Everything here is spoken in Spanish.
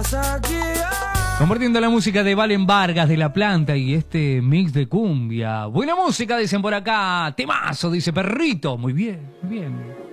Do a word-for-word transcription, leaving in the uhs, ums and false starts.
Compartiendo la música de Valen Vargas de La Planta y este mix de cumbia. Buena música, dicen por acá. Temazo, dice Perrito. Muy bien, muy bien.